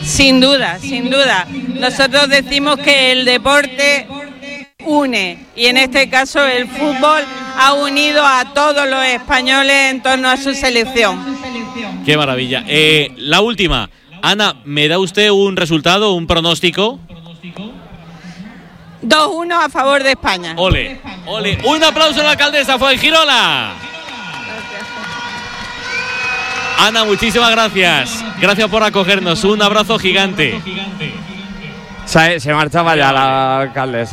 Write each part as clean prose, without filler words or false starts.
Sin duda, sin duda. Nosotros decimos que el deporte une y en este caso el fútbol ha unido a todos los españoles en torno a su selección. Qué maravilla. La última. Ana, ¿me da usted un resultado, un pronóstico? 2-1 a favor de España. Ole, ole. Un aplauso a la alcaldesa Fuengirola. Ana, muchísimas gracias. Gracias por acogernos. Un abrazo gigante. Se marchaba ya la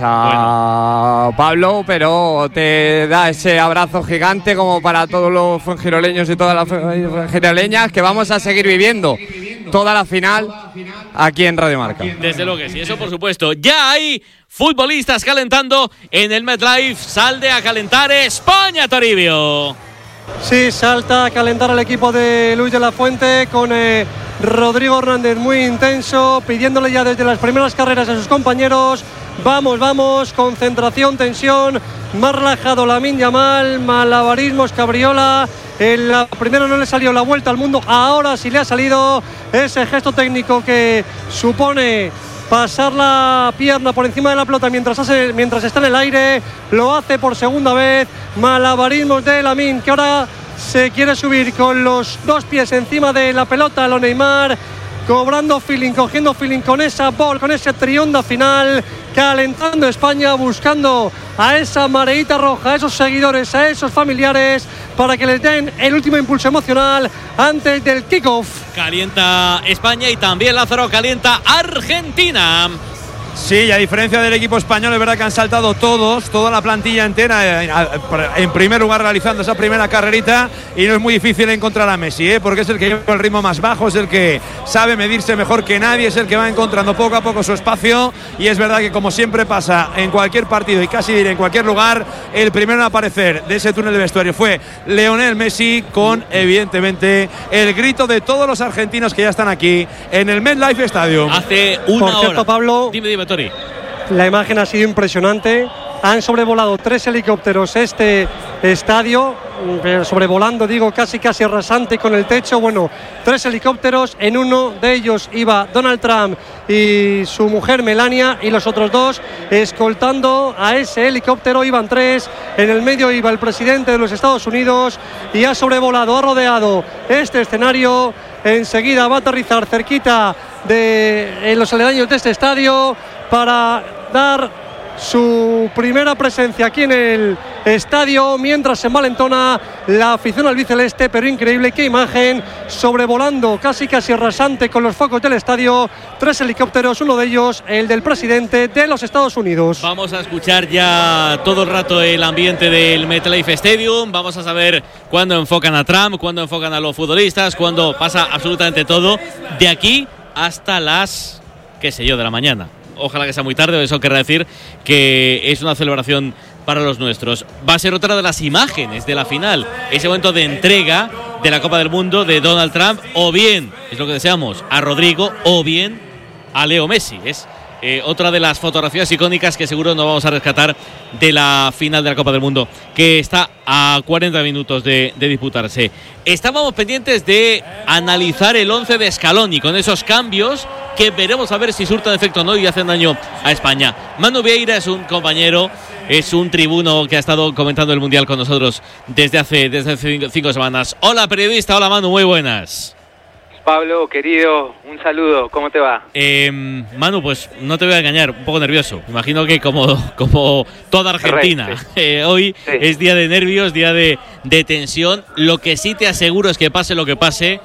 alcaldesa, Pablo, pero te da ese abrazo gigante como para todos los fuengiroleños y todas las fuengiroleñas, que vamos a seguir viviendo toda la final aquí en Radio Marca. Desde luego que sí, eso por supuesto. Ya hay futbolistas calentando en el MetLife. Salde a calentar España, Toribio. Sí, salta a calentar el equipo de Luis de la Fuente con Rodrigo Hernández muy intenso, pidiéndole ya desde las primeras carreras a sus compañeros: vamos, vamos, concentración, tensión, más relajado Lamine Yamal, malabarismos, cabriola. En la primera no le salió la vuelta al mundo, ahora sí le ha salido ese gesto técnico que supone pasar la pierna por encima de la pelota mientras está en el aire. Lo hace por segunda vez. Malabarismos de Lamine, que ahora se quiere subir con los dos pies encima de la pelota. Lo Neymar cobrando feeling, cogiendo feeling con esa ball, con ese trionda final, calentando España, buscando a esa mareita roja, a esos seguidores, a esos familiares, para que les den el último impulso emocional antes del kickoff. Calienta España y también Lázaro calienta Argentina. Sí, y a diferencia del equipo español, es verdad que han saltado toda la plantilla entera, en primer lugar realizando esa primera carrerita, y no es muy difícil encontrar a Messi, porque es el que lleva el ritmo más bajo, es el que sabe medirse mejor que nadie, es el que va encontrando poco a poco su espacio, y es verdad que, como siempre pasa en cualquier partido y casi diré en cualquier lugar, el primero en aparecer de ese túnel de vestuario fue Lionel Messi, con evidentemente el grito de todos los argentinos que ya están aquí en el MetLife Stadium. Hace una hora. Pablo, dime, Tori. La imagen ha sido impresionante. Han sobrevolado 3 helicópteros este estadio, sobrevolando, digo, casi rasante con el techo. Bueno, 3 helicópteros, en uno de ellos iba Donald Trump y su mujer Melania, y los otros 2 escoltando a ese helicóptero. Iban 3, en el medio iba el presidente de los Estados Unidos, y ha sobrevolado, ha rodeado este escenario. Enseguida va a aterrizar cerquita de los aledaños de este estadio para dar su primera presencia aquí en el estadio, mientras se envalentona la afición albiceleste. Pero increíble, qué imagen, sobrevolando casi rasante con los focos del estadio, 3 helicópteros, uno de ellos el del presidente de los Estados Unidos. Vamos a escuchar ya todo el rato el ambiente del MetLife Stadium. Vamos a saber cuándo enfocan a Trump, cuándo enfocan a los futbolistas, cuándo pasa absolutamente todo, de aquí hasta las, qué sé yo, de la mañana. Ojalá que sea muy tarde, eso querrá decir que es una celebración para los nuestros. Va a ser otra de las imágenes de la final, ese momento de entrega de la Copa del Mundo de Donald Trump, o bien, es lo que deseamos, a Rodrigo, o bien a Leo Messi. Es otra de las fotografías icónicas que seguro nos vamos a rescatar de la final de la Copa del Mundo, que está a 40 minutos de disputarse. Estábamos pendientes de analizar el 11 de Scaloni con esos cambios que veremos a ver si surtan efecto o no y hacen daño a España. Manu Vieira es un compañero, es un tribuno que ha estado comentando el Mundial con nosotros desde hace 5 semanas. Hola, periodista. Hola, Manu, muy buenas. Pablo, querido, un saludo, ¿cómo te va? Manu, pues no te voy a engañar, un poco nervioso. Imagino que como toda Argentina, hoy sí. Es día de nervios, día de tensión. Lo que sí te aseguro es que pase lo que pase,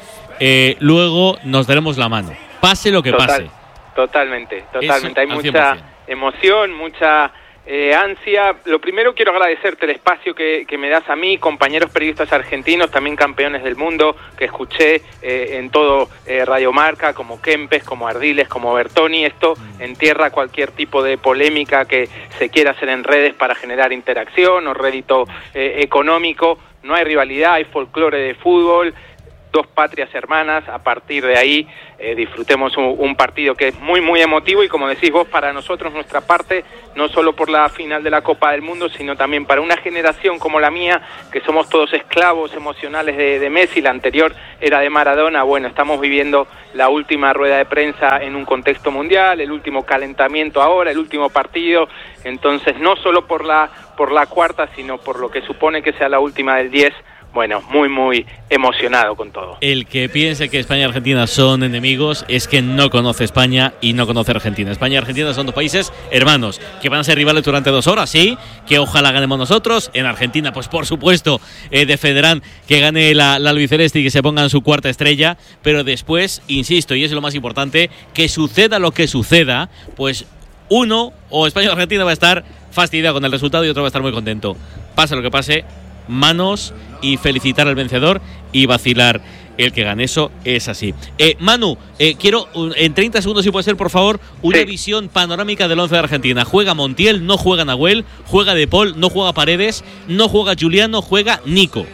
luego nos daremos la mano. Pase lo que pase. Totalmente. Eso, hay mucha emoción, mucha ansia. Lo primero, quiero agradecerte el espacio que me das a mí, compañeros periodistas argentinos, también campeones del mundo, que escuché en todo Radio Marca, como Kempes, como Ardiles, como Bertoni. Esto entierra cualquier tipo de polémica que se quiera hacer en redes para generar interacción o rédito económico. No hay rivalidad, hay folclore de fútbol. dos patrias hermanas. A partir de ahí disfrutemos un partido que es muy, muy emotivo y, como decís vos, para nosotros, nuestra parte, no solo por la final de la Copa del Mundo, sino también para una generación como la mía, que somos todos esclavos emocionales de Messi. La anterior era de Maradona. Bueno, estamos viviendo la última rueda de prensa en un contexto mundial, el último calentamiento ahora, el último partido. Entonces, no solo por la cuarta, sino por lo que supone que sea la última del 10. Bueno, muy, muy emocionado con todo. El que piense que España y Argentina son enemigos es que no conoce España y no conoce Argentina. España y Argentina son dos países hermanos, que van a ser rivales durante 2 horas, sí, que ojalá ganemos nosotros. En Argentina, pues por supuesto, defenderán que gane la albiceleste y que se pongan su cuarta estrella, pero después, insisto, y eso es lo más importante, que suceda lo que suceda, pues uno, o España o Argentina, va a estar fastidiado con el resultado y otro va a estar muy contento. Pase lo que pase, manos y felicitar al vencedor y vacilar el que gane. Eso es así. Manu, quiero en 30 segundos, si puede ser, por favor, una visión panorámica del 11 de Argentina. ¿Juega Montiel? ¿No juega Nahuel? ¿Juega De Paul? ¿No juega Paredes? ¿No juega Juliano? ¿Juega Nico?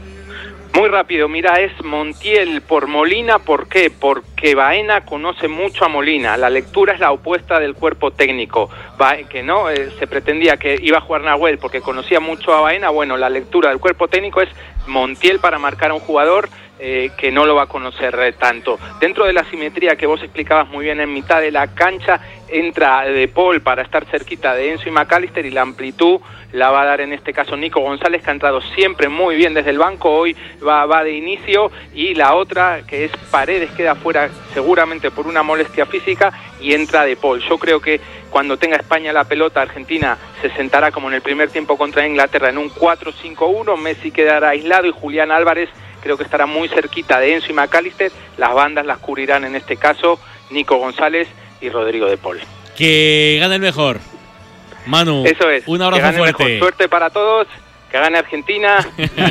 Muy rápido, mira, es Montiel por Molina. ¿Por qué? Porque Baena conoce mucho a Molina. La lectura es la opuesta del cuerpo técnico. Que no se pretendía que iba a jugar Nahuel porque conocía mucho a Baena. Bueno, la lectura del cuerpo técnico es Montiel para marcar a un jugador que no lo va a conocer tanto. Dentro de la simetría que vos explicabas muy bien, en mitad de la cancha entra De Paul para estar cerquita de Enzo y McAllister, y la amplitud la va a dar en este caso Nico González, que ha entrado siempre muy bien desde el banco. Hoy va de inicio, y la otra, que es Paredes, queda fuera seguramente por una molestia física, y entra De Paul. Yo creo que cuando tenga España la pelota, Argentina se sentará como en el primer tiempo contra Inglaterra en un 4-5-1, Messi quedará aislado y Julián Álvarez creo que estará muy cerquita de Enzo y McAllister. Las bandas las cubrirán en este caso Nico González y Rodrigo De Paul. Que gane el mejor. Manu, eso es, un abrazo fuerte. Mejor. Suerte para todos, que gane Argentina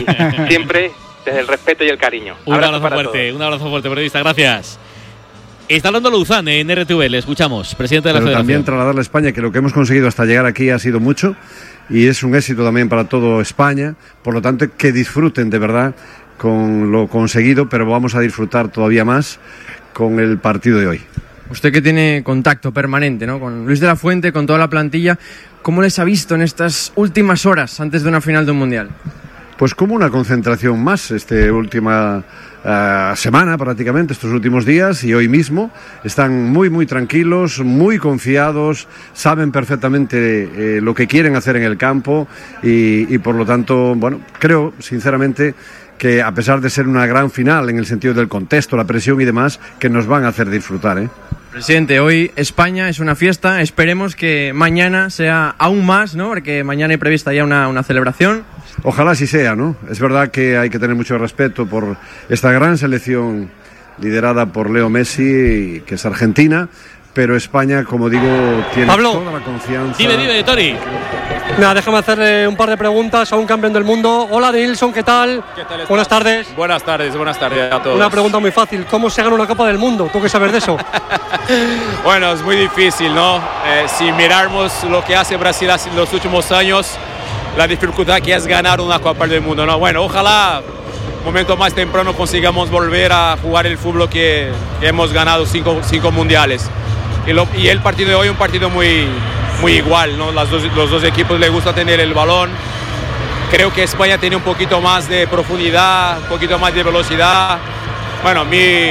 y siempre desde el respeto y el cariño. Un abrazo fuerte, periodista, gracias. Está hablando Luzán en RTV, le escuchamos, presidente de la Federación. También trasladarle a España que lo que hemos conseguido hasta llegar aquí ha sido mucho y es un éxito también para todo España, por lo tanto que disfruten de verdad con lo conseguido, pero vamos a disfrutar todavía más con el partido de hoy. Usted que tiene contacto permanente, ¿no?, con Luis de la Fuente, con toda la plantilla, ¿cómo les ha visto en estas últimas horas antes de una final de un Mundial? Pues como una concentración más, última semana prácticamente, estos últimos días y hoy mismo. Están muy, muy tranquilos, muy confiados, saben perfectamente lo que quieren hacer en el campo y por lo tanto, bueno, creo sinceramente que a pesar de ser una gran final en el sentido del contexto, la presión y demás, que nos van a hacer disfrutar, ¿eh? Presidente, hoy España es una fiesta, esperemos que mañana sea aún más, ¿no?, porque mañana hay prevista ya una celebración. Ojalá así sea, ¿no? Es verdad que hay que tener mucho respeto por esta gran selección liderada por Leo Messi, que es argentina, pero España, como digo, tiene toda la confianza. Dime, Tori. Nada, déjame hacerle un par de preguntas a un campeón del mundo. Hola, Nilsson, ¿qué tal? Buenas tardes. Buenas tardes a todos. Una pregunta muy fácil, ¿cómo se gana una Copa del Mundo? ¿Tú qué sabes de eso? Bueno, es muy difícil, ¿no? Si miramos lo que hace Brasil en los últimos años, la dificultad que es ganar una Copa del Mundo, ¿no? Bueno, ojalá un momento más temprano consigamos volver a jugar el fútbol que hemos ganado cinco mundiales. Y el partido de hoy es un partido muy igual, ¿no? Los dos equipos les gusta tener el balón. Creo que España tiene un poquito más de profundidad, un poquito más de velocidad. Bueno,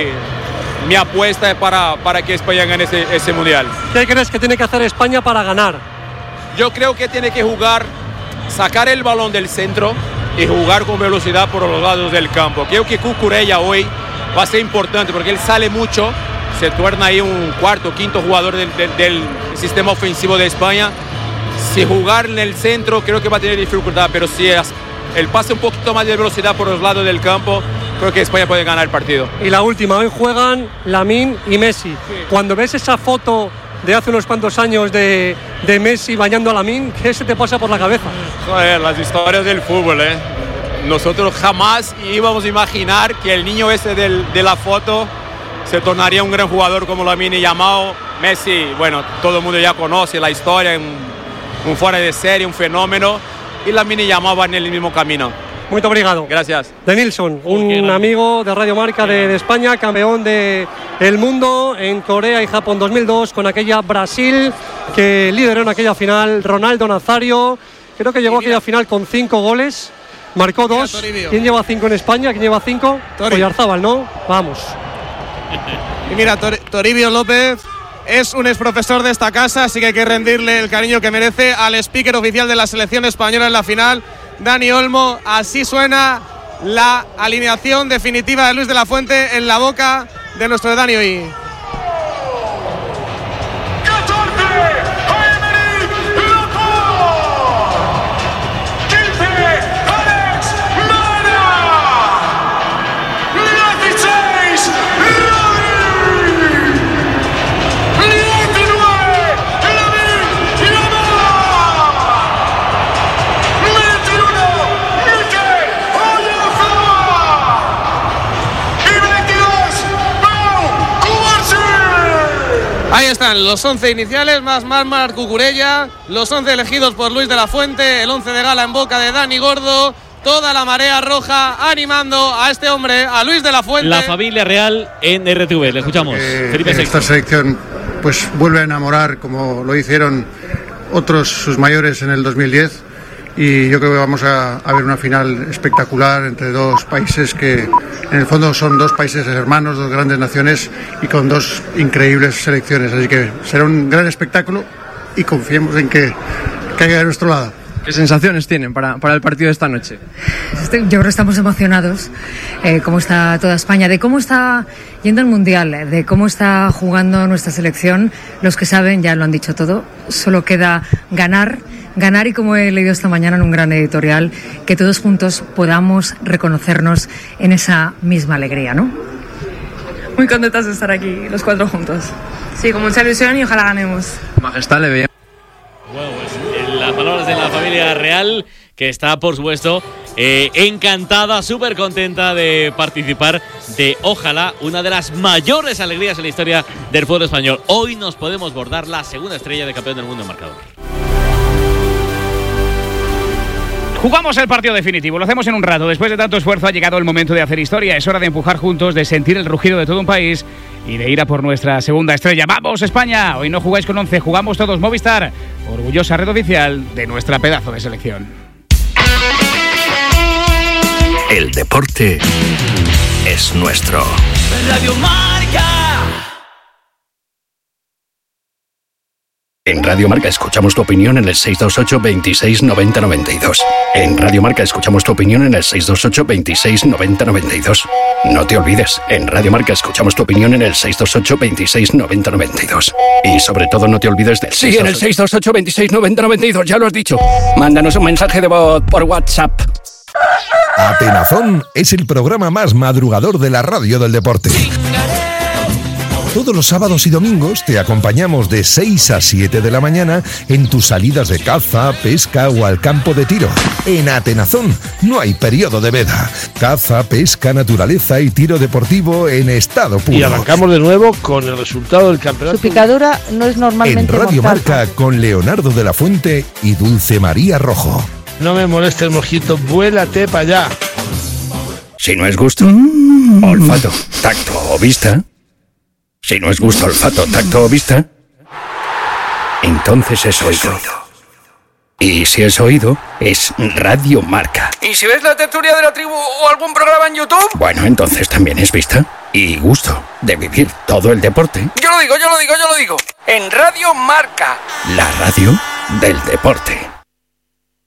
mi apuesta es para que España gane ese mundial. ¿Qué crees que tiene que hacer España para ganar? Yo creo que tiene que sacar el balón del centro y jugar con velocidad por los lados del campo. Creo que Cucurella hoy va a ser importante porque él sale mucho, se torna ahí un cuarto, quinto jugador del sistema ofensivo de España. Si jugar en el centro creo que va a tener dificultad, pero si él pasa un poquito más de velocidad por los lados del campo, creo que España puede ganar el partido. Y la última, hoy juegan Lamine y Messi. Sí. Cuando ves esa foto de hace unos cuantos años de Messi bañando a Lamine, ¿qué se te pasa por la cabeza? Joder, las historias del fútbol, ¿eh? Nosotros jamás íbamos a imaginar que el niño ese de la foto se tornaría un gran jugador como Lamine Yamal. Messi, bueno, todo el mundo ya conoce la historia, un fuera de serie, un fenómeno, y Lamine Yamal va en el mismo camino. Muy obrigado. Gracias. De Nilsson, un amigo de Radio Marca de España, campeón del mundo en Corea y Japón 2002, con aquella Brasil que lideró en aquella final, Ronaldo Nazario. Creo que llegó a aquella final con 5 goles, marcó 2. ¿Quién lleva 5 en España? ¿Quién lleva 5? Oyarzábal, ¿no? Vamos. Y mira, Toribio López es un exprofesor de esta casa, así que hay que rendirle el cariño que merece al speaker oficial de la selección española en la final, Dani Olmo. Así suena la alineación definitiva de Luis de la Fuente en la boca de nuestro Dani hoy. Ahí están los 11 iniciales, más Marc Cucurella, los 11 elegidos por Luis de la Fuente, el 11 de gala en boca de Dani Gordo, toda la marea roja animando a este hombre, a Luis de la Fuente. La familia real en RTV, le escuchamos. Felipe VI. Esta selección pues vuelve a enamorar, como lo hicieron otros sus mayores en el 2010, y yo creo que vamos a ver una final espectacular entre dos países que en el fondo son dos países hermanos, dos grandes naciones y con dos increíbles selecciones, así que será un gran espectáculo y confiemos en que caiga de nuestro lado. ¿Qué sensaciones tienen para el partido de esta noche? Yo creo que estamos emocionados, cómo está toda España, de cómo está yendo el Mundial, de cómo está jugando nuestra selección. Los que saben ya lo han dicho todo, solo queda ganar, y como he leído esta mañana en un gran editorial, que todos juntos podamos reconocernos en esa misma alegría, ¿no? Muy contentas de estar aquí, los 4 juntos. Sí, con mucha ilusión y ojalá ganemos. Majestad, le veía. Bueno, pues las palabras de la familia real, que está, por supuesto, encantada, súper contenta de participar de, ojalá, una de las mayores alegrías en la historia del fútbol español. Hoy nos podemos bordar la segunda estrella de campeón del mundo en marcador. Jugamos el partido definitivo, lo hacemos en un rato. Después de tanto esfuerzo ha llegado el momento de hacer historia. Es hora de empujar juntos, de sentir el rugido de todo un país y de ir a por nuestra segunda estrella. ¡Vamos, España! Hoy no jugáis con 11, jugamos todos. Movistar, orgullosa red oficial de nuestra pedazo de selección. El deporte es nuestro. Radio Marca. En Radio Marca escuchamos tu opinión en el 628 26 90 92. En Radio Marca escuchamos tu opinión en el 628 26 90 92. No te olvides, en Radio Marca escuchamos tu opinión en el 628 26 90 92. Y sobre todo no te olvides del... Sí, en el 628 26 90 92, ya lo has dicho. Mándanos un mensaje de voz por WhatsApp. Atenazón es el programa más madrugador de la radio del deporte. Todos los sábados y domingos te acompañamos de 6 a 7 de la mañana en tus salidas de caza, pesca o al campo de tiro. En Atenazón no hay periodo de veda. Caza, pesca, naturaleza y tiro deportivo en estado puro. Y arrancamos de nuevo con el resultado del campeonato. Su picadura no es normalmente en Radio mortal. Marca con Leonardo de la Fuente y Dulce María Rojo. No me molestes, mosquito, vuélate para allá. Si no es gusto, olfato, tacto o vista... Si no es gusto, olfato, tacto o vista, entonces es oído. Y si es oído, es Radio Marca. ¿Y si ves la tertulia de la tribu o algún programa en YouTube? Bueno, entonces también es vista y gusto de vivir todo el deporte. Yo lo digo. En Radio Marca. La radio del deporte.